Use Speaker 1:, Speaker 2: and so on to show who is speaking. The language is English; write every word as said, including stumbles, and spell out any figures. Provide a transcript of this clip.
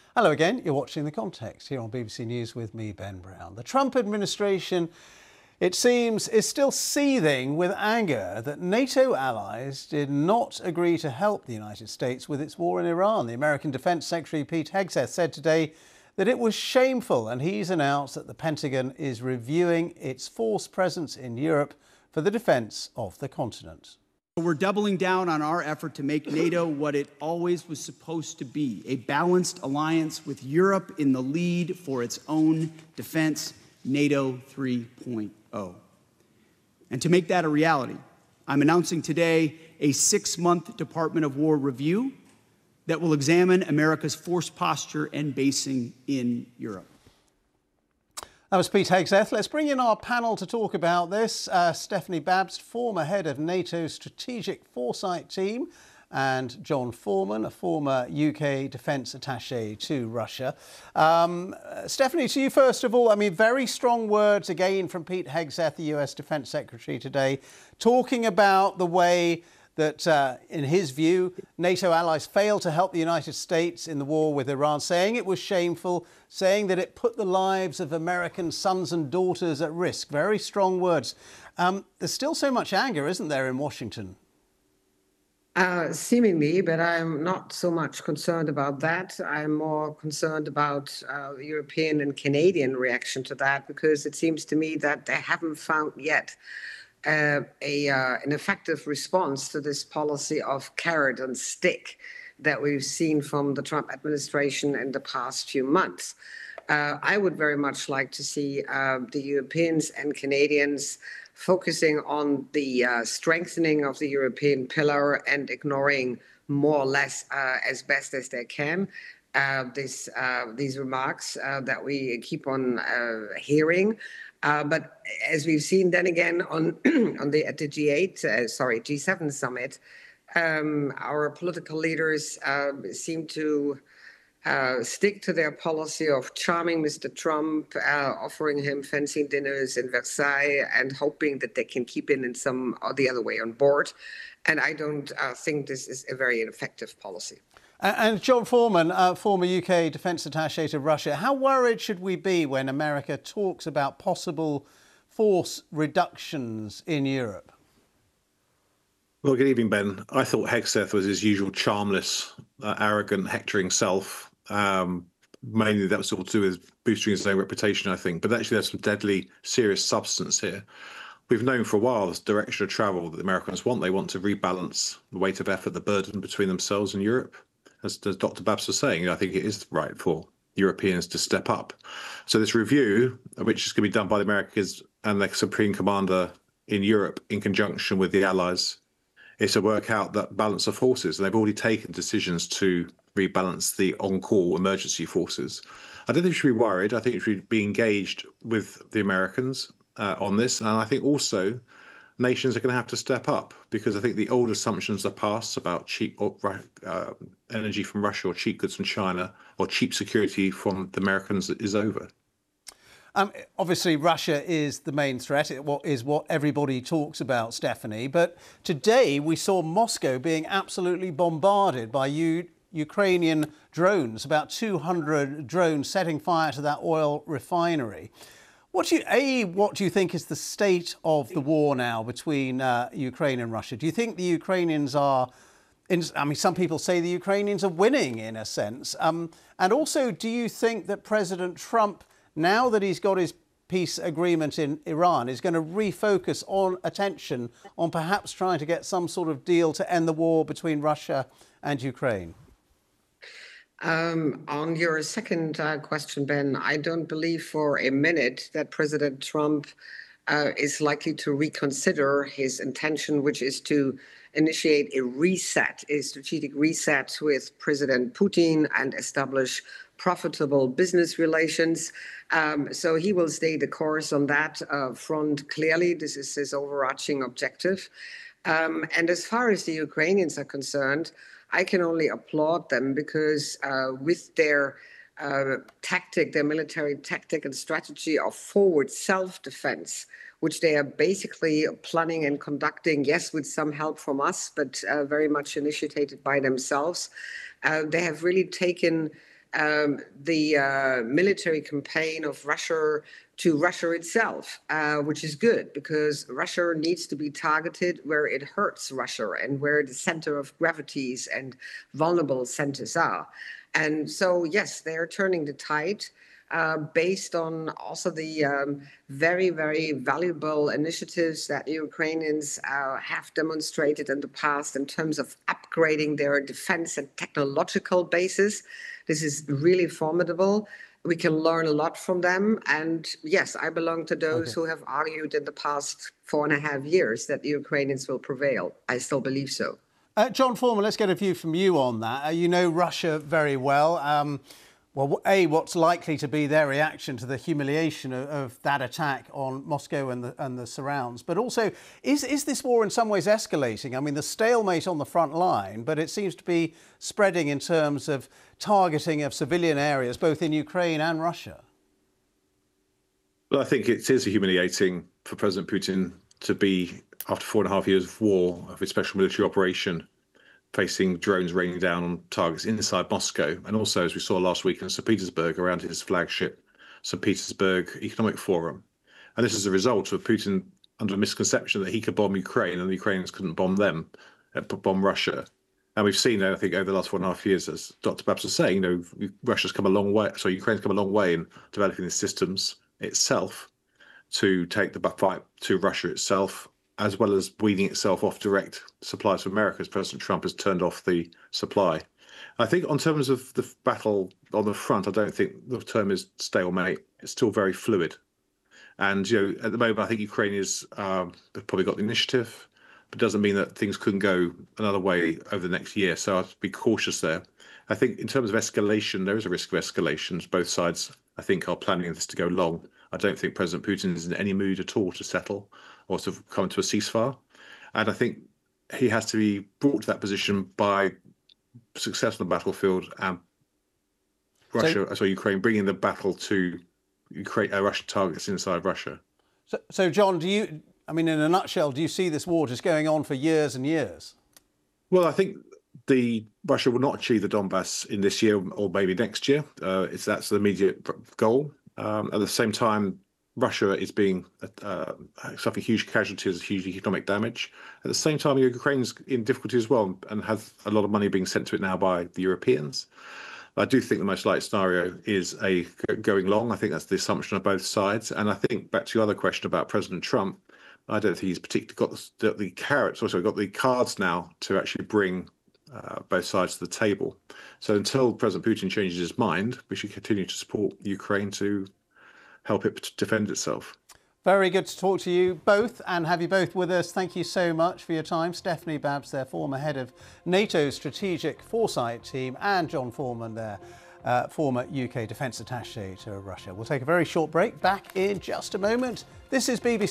Speaker 1: Hello again, you're watching The Context here on B B C News with me, Ben Brown. The Trump administration, it seems, is still seething with anger that NATO allies did not agree to help the United States with its war in Iran. The American Defense Secretary Pete Hegseth said today that it was shameful, and he's announced that the Pentagon is reviewing its force presence in Europe for the defence of the continent.
Speaker 2: We're doubling down on our effort to make NATO what it always was supposed to be, a balanced alliance with Europe in the lead for its own defense, NATO three point oh. And to make that a reality, I'm announcing today a six-month Department of War review that will examine America's force posture and basing in Europe.
Speaker 1: That was Pete Hegseth. Let's bring in our panel to talk about this. Uh, Stephanie Babst, former head of NATO's Strategic Foresight Team, and John Foreman, a former U K defence attaché to Russia. Um, uh, Stephanie, to you first of all. I mean, very strong words again from Pete Hegseth, the U S Defence Secretary today, talking about the way that, uh, in his view, NATO allies failed to help the United States in the war with Iran, saying it was shameful, saying that it put the lives of American sons and daughters at risk. Very strong words. Um, there's still so much anger, isn't there, in Washington?
Speaker 3: Uh, seemingly, but I'm not so much concerned about that. I'm more concerned about uh, the European and Canadian reaction to that, because it seems to me that they haven't found yet Uh, a, uh, an effective response to this policy of carrot and stick that we've seen from the Trump administration in the past few months. Uh, I would very much like to see uh, the Europeans and Canadians focusing on the uh, strengthening of the European pillar and ignoring more or less uh, as best as they can uh, this, uh, these remarks uh, that we keep on uh, hearing. Uh, but as we've seen then again on on the at the G eight, uh, sorry, G seven summit, um, our political leaders uh, seem to uh, stick to their policy of charming Mister Trump, uh, offering him fancy dinners in Versailles, and hoping that they can keep him in some or the other way on board. And I don't uh, think this is a very effective policy.
Speaker 1: And John Foreman, uh, former U K defence attaché to Russia, how worried should we be when America talks about possible force reductions in Europe?
Speaker 4: Well, good evening, Ben. I thought Hegseth was his usual charmless, uh, arrogant, hectoring self. Um, mainly that was all to do with boosting his own reputation, I think. But actually, there's some deadly, serious substance here. We've known for a while this direction of travel that the Americans want. They want to rebalance the weight of effort, the burden between themselves and Europe. As, as Doctor Babs was saying, I think it is right for Europeans to step up. So this review, which is going to be done by the Americans and the Supreme Commander in Europe in conjunction with the Allies, is to work out that balance of forces. And they've already taken decisions to rebalance the on-call emergency forces. I don't think we should be worried. I think we should be engaged with the Americans uh, on this. And I think also nations are going to have to step up, because I think the old assumptions of the past about cheap uh, energy from Russia or cheap goods from China or cheap security from the Americans is over.
Speaker 1: Um, obviously, Russia is the main threat. It is what everybody talks about, Stephanie. But today we saw Moscow being absolutely bombarded by U Ukrainian drones, about two hundred drones setting fire to that oil refinery. What do you, A, what do you think is the state of the war now between uh, Ukraine and Russia? Do you think the Ukrainians are, in, I mean, some people say the Ukrainians are winning in a sense. Um, and also, do you think that President Trump, now that he's got his peace agreement in Iran, is going to refocus on attention on perhaps trying to get some sort of deal to end the war between Russia and Ukraine?
Speaker 3: Um, on your second uh, question, Ben, I don't believe for a minute that President Trump uh, is likely to reconsider his intention, which is to initiate a reset, a strategic reset with President Putin and establish profitable business relations. Um, so he will stay the course on that uh, front. Clearly, this is his overarching objective. Um, and as far as the Ukrainians are concerned, I can only applaud them, because uh, with their uh, tactic, their military tactic and strategy of forward self-defense, which they are basically planning and conducting, yes, with some help from us, but uh, very much initiated by themselves, uh, they have really taken um, the uh, military campaign of Russia to Russia itself, uh, which is good because Russia needs to be targeted where it hurts Russia and where the center of gravities and vulnerable centers are. And so, yes, they are turning the tide. Uh, based on also the um, very, very valuable initiatives that the Ukrainians uh, have demonstrated in the past in terms of upgrading their defense and technological basis. This is really formidable. We can learn a lot from them. And yes, I belong to those okay. who have argued in the past four and a half years that the Ukrainians will prevail. I still believe so.
Speaker 1: Uh, John Foreman, let's get a view from you on that. Uh, you know Russia very well. Um, Well, A, what's likely to be their reaction to the humiliation of, of that attack on Moscow and the, and the surrounds? But also, is, is this war in some ways escalating? I mean, the stalemate on the front line, but it seems to be spreading in terms of targeting of civilian areas, both in Ukraine and Russia.
Speaker 4: Well, I think it is humiliating for President Putin to be, after four and a half years of war, of a special military operation, facing drones raining down on targets inside Moscow, and also, as we saw last week in Saint Petersburg, around his flagship Saint Petersburg Economic Forum. And this is a result of Putin under a misconception that he could bomb Ukraine and the Ukrainians couldn't bomb them, uh, bomb Russia. And we've seen, I think, over the last four and a half years, as Doctor Babs was saying, you know, Russia's come a long way, sorry, Ukraine's come a long way in developing the systems itself to take the fight to Russia itself, as well as weaning itself off direct supplies from America, as President Trump has turned off the supply. I think on terms of the battle on the front, I don't think the term is stalemate. It's still very fluid. And, you know, at the moment, I think Ukraine is, um, they've probably got the initiative, but it doesn't mean that things couldn't go another way over the next year. So I'd be cautious there. I think in terms of escalation, there is a risk of escalations. Both sides, I think, are planning this to go long. I don't think President Putin is in any mood at all to settle or to come to a ceasefire. And I think he has to be brought to that position by success on the battlefield and Russia, so, so Ukraine bringing the battle to Ukraine, uh, Russian targets inside Russia.
Speaker 1: So, so, John, do you, I mean, in a nutshell, do you see this war just going on for years and years?
Speaker 4: Well, I think the Russia will not achieve the Donbass in this year or maybe next year. Uh, it's that's the immediate goal. Um, at the same time, Russia is being uh, suffering huge casualties, huge economic damage. At the same time, Ukraine's in difficulty as well and has a lot of money being sent to it now by the Europeans. I do think the most likely scenario is a going long. I think that's the assumption of both sides. And I think back to your other question about President Trump, I don't think he's particularly got the, the carrots, also got the cards now to actually bring uh, both sides to the table. So until President Putin changes his mind, we should continue to support Ukraine to help it defend itself.
Speaker 1: Very good to talk to you both and have you both with us. Thank you so much for your time. Stephanie Babs, their former head of NATO's Strategic Foresight Team, and John Foreman, their uh, former U K Defence Attaché to Russia. We'll take a very short break. Back in just a moment. This is B B C.